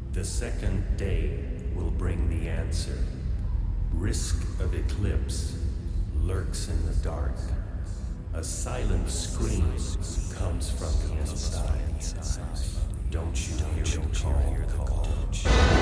The second day will bring the answer. Risk of eclipse lurks in the dark. A silent scream comes from the inside.